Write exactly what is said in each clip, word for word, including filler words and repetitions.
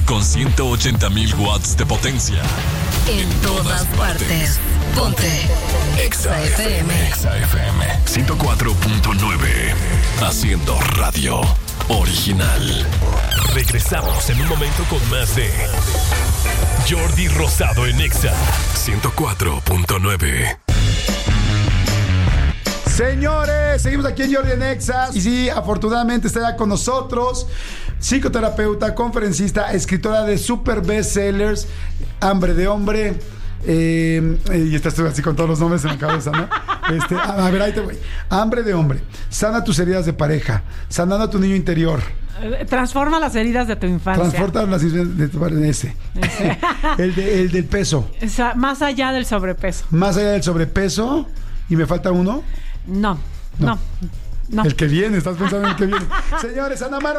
con ciento ochenta mil watts de potencia. En todas partes. Ponte Exa F M. Exa F M ciento cuatro punto nueve. Haciendo radio original. Regresamos en un momento con más de Jordi Rosado en Exa ciento cuatro punto nueve. Señores, seguimos aquí en Jordi en Exa. Y sí, afortunadamente está ya con nosotros psicoterapeuta, conferencista, escritora de super bestsellers, Hambre de Hombre. Eh, y estás así con todos los nombres en la cabeza, ¿no? Este, a, a ver, ahí te voy. Hambre de Hombre. Sana tus heridas de pareja. Sanando a tu niño interior. Transforma las heridas de tu infancia. Transforma las heridas de tu ese. ese. el, de, el del peso. O sea, más allá del sobrepeso. Más allá del sobrepeso. ¿Y me falta uno? No, no. no. No. El que viene, estás pensando en el que viene. Señores, Ana Mar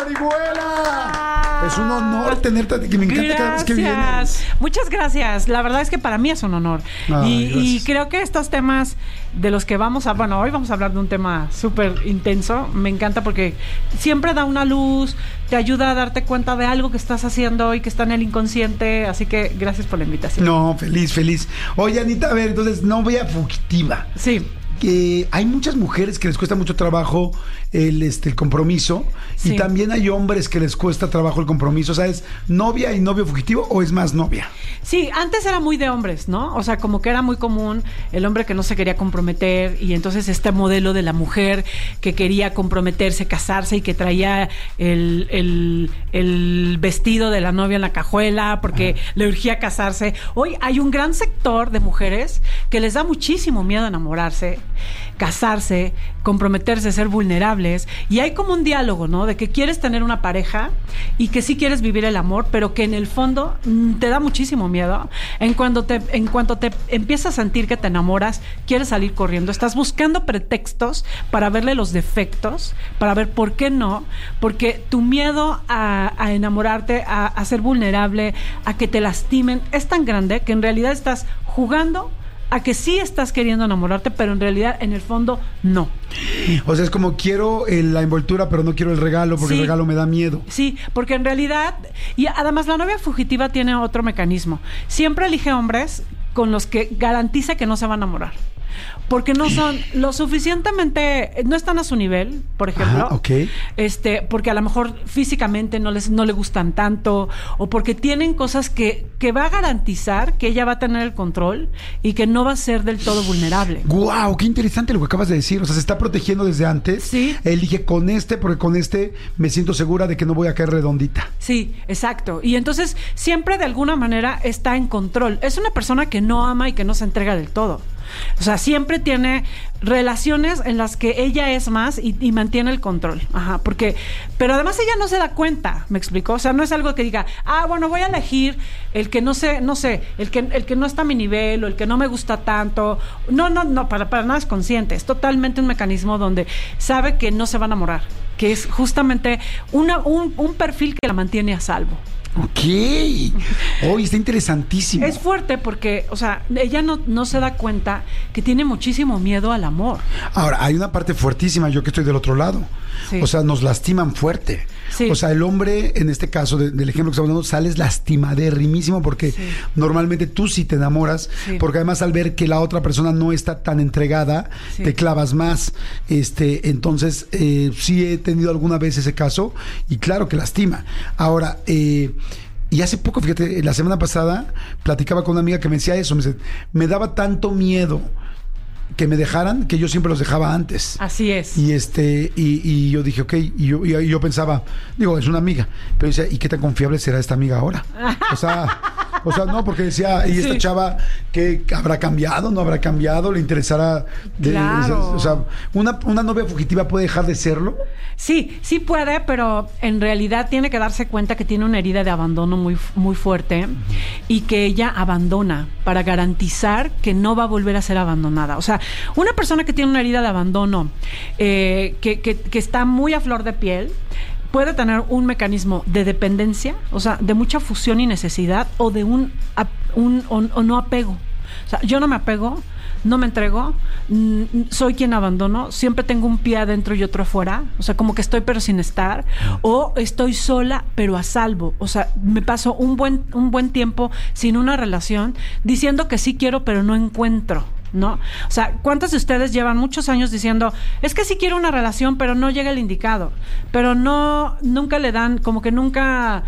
Orihuela. Es un honor tenerte, que me encanta gracias. Cada vez que vienes. Muchas gracias. La verdad es que para mí es un honor. Ay, y, y creo que estos temas de los que vamos a... Bueno, hoy vamos a hablar de un tema súper intenso. Me encanta porque siempre da una luz, te ayuda a darte cuenta de algo que estás haciendo y que está en el inconsciente. Así que gracias por la invitación. No, feliz, feliz. Oye, Anita, a ver, entonces, novia fugitiva. Sí. Que hay muchas mujeres que les cuesta mucho trabajo el, este, el compromiso, sí. Y también hay hombres que les cuesta trabajo el compromiso. O sea, ¿es novia y novio fugitivo o es más novia? Sí, antes era muy de hombres, ¿no? O sea, como que era muy común el hombre que no se quería comprometer y entonces este modelo de la mujer que quería comprometerse, casarse y que traía el, el, el vestido de la novia en la cajuela porque ah. le urgía casarse. Hoy hay un gran sector de mujeres que les da muchísimo miedo a enamorarse, casarse, comprometerse, ser vulnerables, y hay como un diálogo, ¿no? De que quieres tener una pareja y que sí quieres vivir el amor, pero que en el fondo mm, te da muchísimo miedo. En cuanto te, en cuanto te empiezas a sentir que te enamoras, quieres salir corriendo. Estás buscando pretextos para verle los defectos, para ver por qué no, porque tu miedo a, a enamorarte, a, a ser vulnerable, a que te lastimen, es tan grande que en realidad estás jugando a que sí estás queriendo enamorarte, pero en realidad, en el fondo, no. O sea, es como quiero el, la envoltura, pero no quiero el regalo, porque sí. El regalo me da miedo. Sí, porque en realidad, y además la novia fugitiva tiene otro mecanismo. Siempre elige hombres con los que garantiza que no se va a enamorar. Porque no son lo suficientemente, no están a su nivel, por ejemplo. Ajá, ok. Este, porque a lo mejor físicamente no les no le gustan tanto, o porque tienen cosas que, que va a garantizar que ella va a tener el control y que no va a ser del todo vulnerable. ¡Guau! ¡Qué interesante lo que acabas de decir! O sea, se está protegiendo desde antes. Sí. Elige con este, porque con este me siento segura de que no voy a caer redondita. Sí, exacto. Y entonces siempre de alguna manera está en control. Es una persona que no ama y que no se entrega del todo. O sea, siempre tiene relaciones en las que ella es más y, y mantiene el control. Ajá, porque, pero además ella no se da cuenta, ¿me explicó? O sea, no es algo que diga, ah, bueno, voy a elegir el que no sé, no sé, el que, el que no está a mi nivel o el que no me gusta tanto. No, no, no, para, para nada es consciente. Es totalmente un mecanismo donde sabe que no se va a enamorar, que es justamente una, un, un perfil que la mantiene a salvo. Ok. Hoy oh, está interesantísimo. Es fuerte porque, o sea, ella no, no se da cuenta que tiene muchísimo miedo al amor. Ahora, hay una parte fuertísima, yo que estoy del otro lado. Sí. O sea, nos lastiman fuerte. Sí. O sea, el hombre, en este caso de, del ejemplo que estamos dando, sales lastimaderrimísimo porque sí. Normalmente tú sí te enamoras, sí. Porque además al ver que la otra persona no está tan entregada, sí. Te clavas más. Este, entonces, eh, sí he tenido alguna vez ese caso y claro que lastima. Ahora, eh, y hace poco, fíjate, la semana pasada platicaba con una amiga que me decía eso, me decía, me daba tanto miedo que me dejaran, que yo siempre los dejaba antes. Así es. Y este, y, y yo dije, ok, y yo, y yo pensaba, digo, es una amiga, pero decía, ¿y qué tan confiable será esta amiga ahora? O sea, o sea, no, porque decía, y esta sí. Chava, ¿qué habrá cambiado? ¿No habrá cambiado? ¿Le interesará? De, claro. O sea, ¿una, ¿una novia fugitiva puede dejar de serlo? Sí, sí puede, pero en realidad tiene que darse cuenta que tiene una herida de abandono muy, muy fuerte uh-huh. Y que ella abandona para garantizar que no va a volver a ser abandonada. O sea, una persona que tiene una herida de abandono, eh, que, que, que está muy a flor de piel, puede tener un mecanismo de dependencia, o sea, de mucha fusión y necesidad, o de un, un o, o no apego. O sea, yo no me apego, no me entrego, mm, soy quien abandono, siempre tengo un pie adentro y otro afuera, o sea, como que estoy pero sin estar, o estoy sola pero a salvo, o sea, me paso un buen, un buen tiempo sin una relación, diciendo que sí quiero pero no encuentro, ¿no? O sea, ¿cuántos de ustedes llevan muchos años diciendo, es que sí quiero una relación, pero no llega el indicado, pero no, nunca le dan, como que nunca...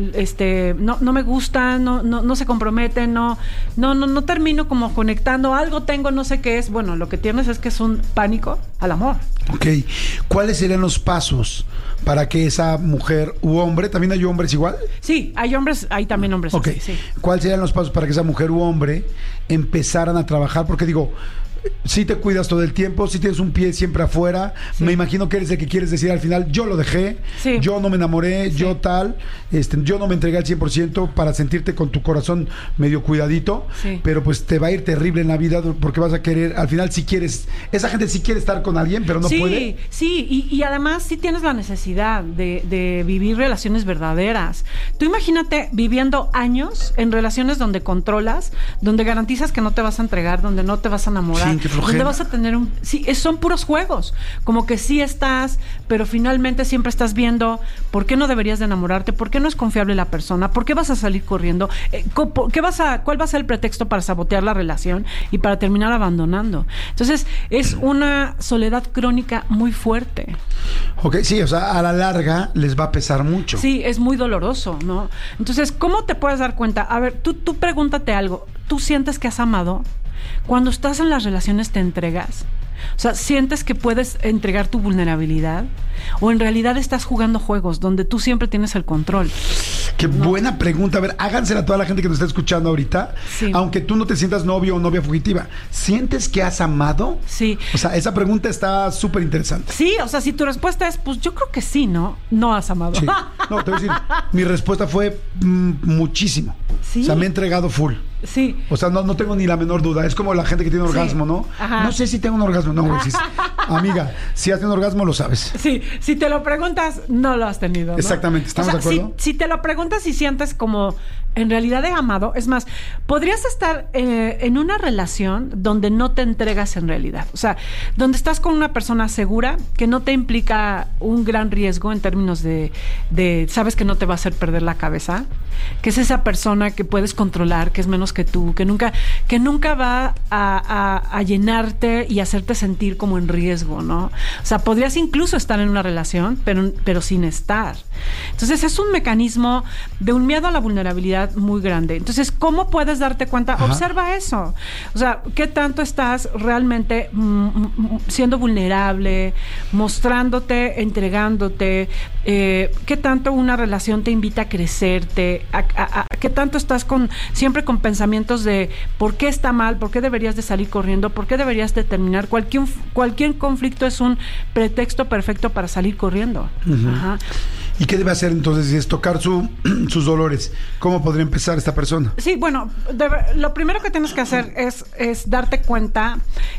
este no no me gusta, no no no se comprometen, no no no no termino como conectando, algo tengo, no sé qué es. Bueno, lo que tienes es que es un pánico al amor. Ok, ¿cuáles serían los pasos para que esa mujer u hombre, también hay hombres igual? Sí, hay hombres, hay también hombres. Ok, así, sí. ¿Cuáles serían los pasos para que esa mujer u hombre empezaran a trabajar? Porque digo, si te cuidas todo el tiempo, si tienes un pie siempre afuera, sí. Me imagino que eres el que quieres decir al final, yo lo dejé, sí. Yo no me enamoré, sí. Yo tal, este, yo no me entregué al cien por ciento para sentirte con tu corazón medio cuidadito, sí. Pero pues te va a ir terrible en la vida porque vas a querer, al final si quieres, esa gente sí quiere estar con alguien, pero no sí, puede. Sí, y, y además sí tienes la necesidad de, de vivir relaciones verdaderas. Tú imagínate viviendo años en relaciones donde controlas, donde garantizas que no te vas a entregar, donde no te vas a enamorar. Sí, donde vas a tener un... Sí, es, son puros juegos. Como que sí estás, pero finalmente siempre estás viendo por qué no deberías de enamorarte, por qué no es confiable la persona, por qué vas a salir corriendo, eh, ¿qué vas a, ¿cuál va a ser el pretexto para sabotear la relación y para terminar abandonando? Entonces, es una soledad crónica muy fuerte. Ok, sí, o sea, a la larga les va a pesar mucho. Sí, es muy doloroso, ¿no? Entonces, ¿cómo te puedes dar cuenta? A ver, tú, tú pregúntate algo. ¿Tú sientes que has amado? Cuando estás en las relaciones te entregas. O sea, ¿sientes que puedes entregar tu vulnerabilidad? ¿O en realidad estás jugando juegos donde tú siempre tienes el control? Qué no. Buena pregunta. A ver, hágansela a toda la gente que nos está escuchando ahorita. Sí. Aunque tú no te sientas novio o novia fugitiva, ¿sientes que has amado? Sí. O sea, esa pregunta está súper interesante. Sí, o sea, si tu respuesta es, pues yo creo que sí, ¿no? No has amado. Sí. No, te voy a decir, mi respuesta fue mm, muchísimo. Sí. O sea, me he entregado full. Sí. O sea, no, no tengo ni la menor duda. Es como la gente que tiene sí. orgasmo, ¿no? Ajá. No sé si tengo un orgasmo. No, güey. Si, amiga, si has tenido un orgasmo, lo sabes. Sí. Si te lo preguntas, no lo has tenido, ¿no? Exactamente. ¿Estamos o sea, de acuerdo? Si, si te lo preguntas y sientes como en realidad he amado, es más, podrías estar eh, en una relación donde no te entregas en realidad. O sea, donde estás con una persona segura, que no te implica un gran riesgo en términos de, de sabes que no te va a hacer perder la cabeza, que es esa persona que puedes controlar, que es menos que tú, que nunca, que nunca va a, a, a llenarte y hacerte sentir como en riesgo, ¿no? O sea, podrías incluso estar en una relación, pero, pero sin estar. Entonces, es un mecanismo de un miedo a la vulnerabilidad muy grande. Entonces, ¿cómo puedes darte cuenta? Ajá. Observa eso. O sea, ¿qué tanto estás realmente mm, siendo vulnerable, mostrándote, entregándote? Eh, ¿Qué tanto una relación te invita a crecerte? A, a, a, ¿Qué tanto estás con siempre con pensamientos de por qué está mal, por qué deberías de salir corriendo, por qué deberías de terminar? Cualquier, cualquier conflicto es un pretexto perfecto para salir corriendo. Uh-huh. Ajá. ¿Y qué debe hacer entonces? Si es tocar su, sus dolores, ¿cómo podría empezar esta persona? Sí, bueno, debe, lo primero que tienes que hacer es, es darte cuenta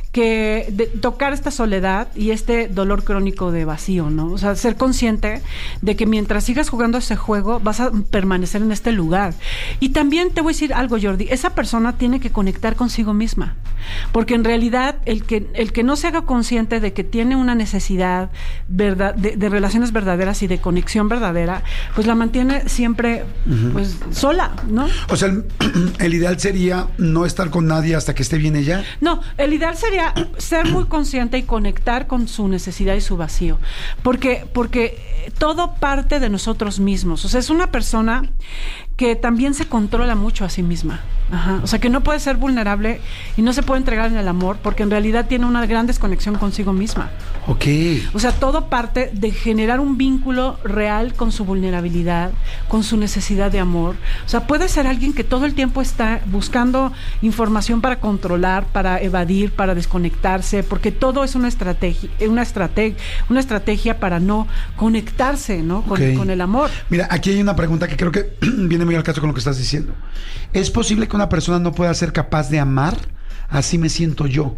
que de, tocar esta soledad y este dolor crónico de vacío, ¿no? O sea, ser consciente de que mientras sigas jugando ese juego vas a permanecer en este lugar. Y también te voy a decir algo, Jordi, esa persona tiene que conectar consigo misma, porque en realidad el que, el que no se haga consciente de que tiene una necesidad verdad, de, de relaciones verdaderas y de conexión verdadera, pues la mantiene siempre uh-huh. pues sola, ¿no? O sea, el, el ideal sería no estar con nadie hasta que esté bien ella. No, el ideal sería ser muy consciente y conectar con su necesidad y su vacío, porque porque todo parte de nosotros mismos. O sea, es una persona que también se controla mucho a sí misma. Ajá. O sea, que no puede ser vulnerable y no se puede entregar en el amor porque en realidad tiene una gran desconexión consigo misma. Ok. O sea, todo parte de generar un vínculo real con su vulnerabilidad, con su necesidad de amor. O sea, puede ser alguien que todo el tiempo está buscando información para controlar, para evadir, para desconectarse, porque todo es una estrategia, una estrategia, una estrategia para no conectarse, ¿no? Con, okay. con el amor. Mira, aquí hay una pregunta que creo que viene muy al caso con lo que estás diciendo. ¿Es posible que una persona no pueda ser capaz de amar? Así me siento yo.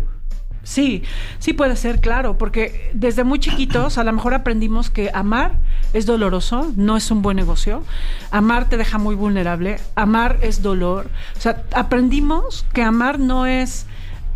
Sí, sí puede ser, claro, porque desde muy chiquitos a lo mejor aprendimos que amar es doloroso, no es un buen negocio. Amar te deja muy vulnerable, amar es dolor. O sea, aprendimos que amar no es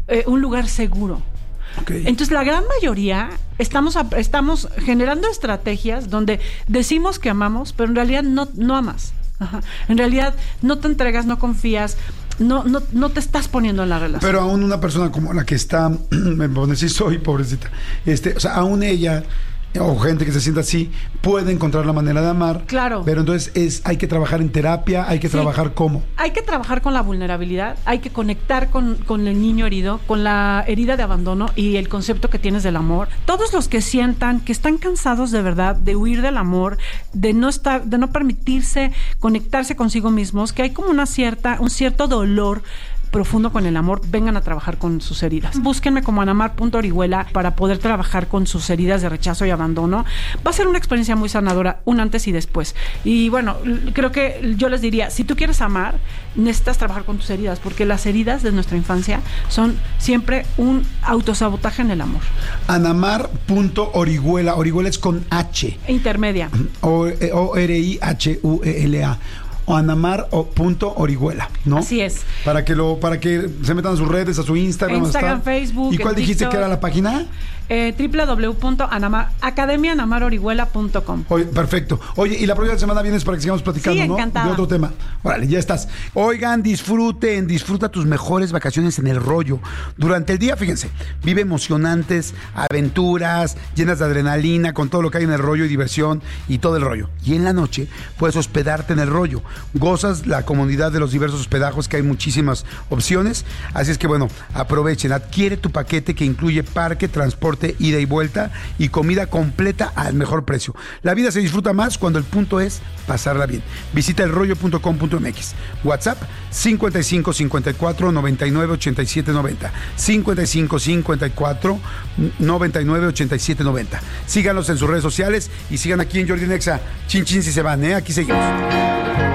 eh, un lugar seguro. Okay. Entonces, la gran mayoría estamos, estamos generando estrategias donde decimos que amamos, pero en realidad no, no amas. Ajá. En realidad no te entregas, no confías, no, no, no te estás poniendo en la relación. Pero aún una persona como la que está, me pone si soy pobrecita, este, o sea, aún ella o gente que se sienta así puede encontrar la manera de amar. Claro. Pero entonces es hay que trabajar en terapia, hay que sí. trabajar cómo. Hay que trabajar con la vulnerabilidad, hay que conectar con, con el niño herido, con la herida de abandono y el concepto que tienes del amor. Todos los que sientan que están cansados de verdad de huir del amor, de no estar, de no permitirse conectarse consigo mismos, que hay como una cierta, un cierto dolor profundo con el amor, vengan a trabajar con sus heridas. Búsquenme como anamar punto orihuela para poder trabajar con sus heridas de rechazo y abandono. Va a ser una experiencia muy sanadora, un antes y después. Y bueno, creo que yo les diría, si tú quieres amar, necesitas trabajar con tus heridas, porque las heridas de nuestra infancia son siempre un autosabotaje en el amor. anamar punto orihuela, Orihuela es con H. Intermedia. O R I H U E L A. O anamar punto orihuela, ¿no? Así es. Para que lo, para que se metan a sus redes, a su Instagram. Instagram, Facebook. ¿Y cuál dijiste TikTok, que era la página? Eh, doble u doble u doble u punto academia anamar orihuela punto com. Oye, perfecto. Oye, y la próxima semana vienes para que sigamos platicando, sí, ¿no? encantada. De otro tema. Órale, ya estás. Oigan, disfruten, disfruta tus mejores vacaciones en El Rollo. Durante el día, fíjense, vive emocionantes, aventuras, llenas de adrenalina, con todo lo que hay en El Rollo y diversión y todo el rollo. Y en la noche puedes hospedarte en El Rollo. Gozas la comodidad de los diversos hospedajos, que hay muchísimas opciones. Así es que, bueno, aprovechen. Adquiere tu paquete que incluye parque, transporte, ida y vuelta y comida completa al mejor precio. La vida se disfruta más cuando el punto es pasarla bien. Visita el rollo punto com punto m x. WhatsApp cincuenta y cinco cincuenta y cuatro noventa y nueve ochenta y siete noventa. cincuenta y cinco cincuenta y cuatro noventa y nueve ochenta y siete noventa. Síganos en sus redes sociales y sigan aquí en Jordi en Exa. Chin chin si se van, ¿eh? Aquí seguimos.